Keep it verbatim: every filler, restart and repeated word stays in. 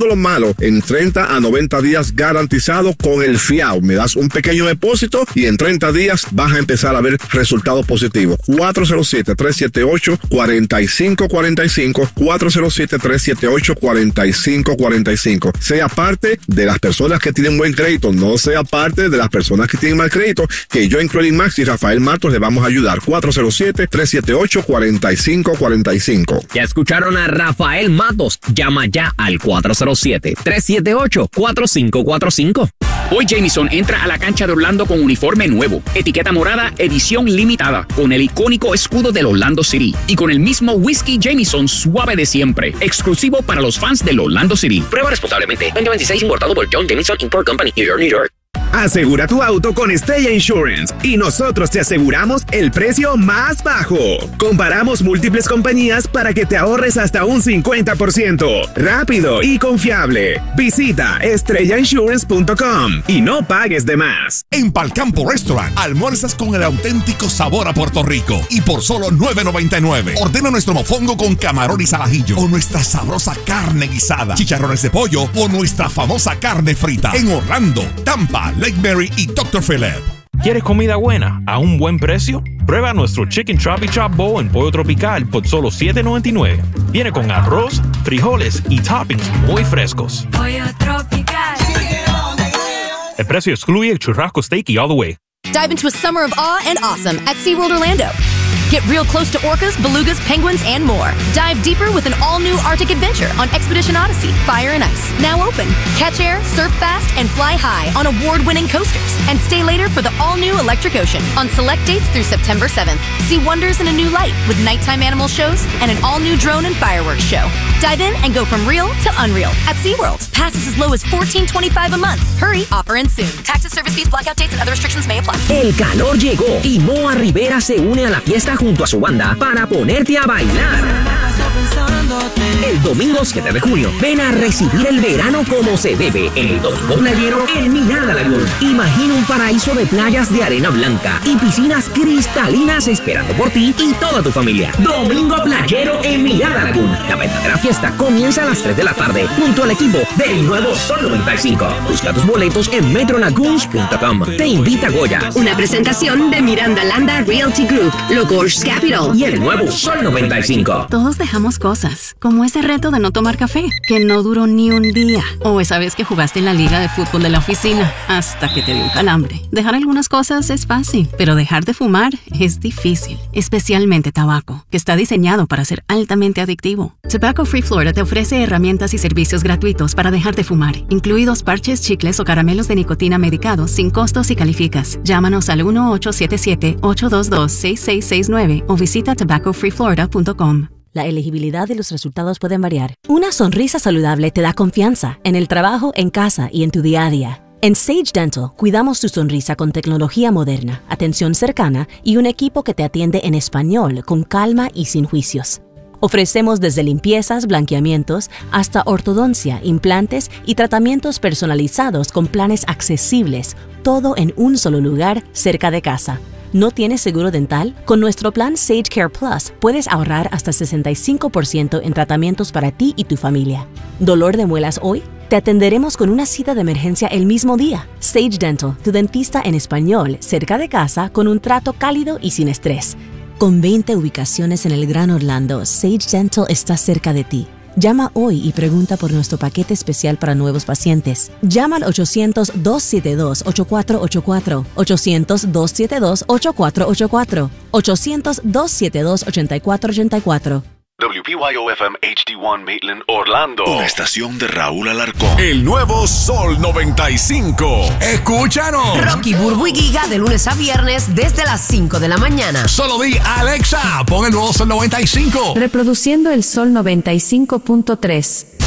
todo lo malo en treinta a noventa días garantizado con el Fiao. Me das un pequeño depósito y en treinta días vas a empezar a ver resultados positivos. cuatro cero siete, tres siete ocho, cuatro cinco cuatro cinco, cuatro cero siete, tres siete ocho, cuatro cinco cuatro cinco. Sea parte de las personas que tienen buen crédito, no sea parte de las personas que tienen mal crédito, que yo en Credit Max y Rafael Matos le vamos a ayudar. cuatro cero siete, tres siete ocho, cuatro cinco cuatro cinco. Ya escucharon a Rafael Matos. Llama ya al cuatro cero siete, tres siete ocho, cuatro cinco cuatro cinco. Hoy Jameson entra a la cancha de Orlando con uniforme nuevo, etiqueta morada, edición limitada, con el icónico escudo del Orlando City y con el mismo whisky Jameson suave de siempre, exclusivo para los fans del Orlando City. Prueba responsablemente. veinte veintiséis importado por John Jameson Import Company, New York, New York. Asegura tu auto con Estrella Insurance y nosotros te aseguramos el precio más bajo. Comparamos múltiples compañías para que te ahorres hasta un cincuenta por ciento. Rápido y confiable. Visita estrella insurance punto com y no pagues de más. En Palcampo Restaurant almuerzas con el auténtico sabor a Puerto Rico y por solo nueve noventa y nueve. Ordena nuestro mofongo con camarón y salajillo o nuestra sabrosa carne guisada, chicharrones de pollo o nuestra famosa carne frita. En Orlando, Tampa, Lake Mary y doctor Philip. ¿Quieres comida buena a un buen precio? Prueba nuestro Chicken Chop y Chop Bowl en Pollo Tropical por solo siete noventa y nueve. Viene con arroz, frijoles y toppings muy frescos. Pollo Tropical. El precio excluye el churrasco steak y all the way. Dive into a summer of awe and awesome at SeaWorld Orlando. Get real close to orcas, belugas, penguins, and more. Dive deeper with an all-new Arctic adventure on Expedition Odyssey, Fire and Ice. Now open. Catch air, surf fast, and fly high on award-winning coasters. And stay later for the all-new Electric Ocean on select dates through September seventh. See wonders in a new light with nighttime animal shows and an all-new drone and fireworks show. Dive in and go from real to unreal at SeaWorld. Passes as low as fourteen twenty-five a month. Hurry, offer ends soon. Taxes, service fees, blackout dates, and other restrictions may apply. El calor llegó y Moa Rivera se une a la fiesta junto a su banda para ponerte a bailar. El domingo siete de junio, ven a recibir el verano como se debe en el Domingo Playero en Mirada Lagoon. Imagina un paraíso de playas de arena blanca y piscinas cristalinas esperando por ti y toda tu familia. Domingo Playero en Mirada Lagoon. La verdadera fiesta comienza a las tres de la tarde junto al equipo del nuevo Sol noventa y cinco. Busca tus boletos en metro lagoons punto com. Te invita Goya. Una presentación de Miranda Landa Realty Group, Logos Capital y el nuevo Sol noventa y cinco. Todos dejamos cosas, como ese reto de no tomar café, que no duró ni un día. O esa vez que jugaste en la liga de fútbol de la oficina, hasta que te dio un calambre. Dejar algunas cosas es fácil, pero dejar de fumar es difícil. Especialmente tabaco, que está diseñado para ser altamente adictivo. Tobacco Free Florida te ofrece herramientas y servicios gratuitos para dejar de fumar, incluidos parches, chicles o caramelos de nicotina medicados sin costos si calificas. Llámanos al uno ocho siete siete, ocho dos dos, seis seis seis nueve o visita tobacco free florida punto com. La elegibilidad y los resultados pueden variar. Una sonrisa saludable te da confianza en el trabajo, en casa y en tu día a día. En Sage Dental cuidamos tu sonrisa con tecnología moderna, atención cercana y un equipo que te atiende en español con calma y sin juicios. Ofrecemos desde limpiezas, blanqueamientos, hasta ortodoncia, implantes y tratamientos personalizados con planes accesibles, todo en un solo lugar cerca de casa. ¿No tienes seguro dental? Con nuestro plan Sage Care Plus puedes ahorrar hasta sesenta y cinco por ciento en tratamientos para ti y tu familia. ¿Dolor de muelas hoy? Te atenderemos con una cita de emergencia el mismo día. Sage Dental, tu dentista en español, cerca de casa, con un trato cálido y sin estrés. Con veinte ubicaciones en el Gran Orlando, Sage Dental está cerca de ti. Llama hoy y pregunta por nuestro paquete especial para nuevos pacientes. Llama al ochocientos, dos siete dos, ocho cuatro ocho cuatro, ochocientos, dos siete dos, ocho cuatro ocho cuatro, ochocientos, dos siete dos, ocho cuatro ocho cuatro. W P Y O F M H D uno Maitland, Orlando. Una estación de Raúl Alarcón. El nuevo Sol noventa y cinco. ¡Escúchanos! Rocky, Burbu y Giga de lunes a viernes desde las cinco de la mañana. Solo di Alexa, pon el nuevo Sol noventa y cinco. Reproduciendo el Sol noventa y cinco punto tres.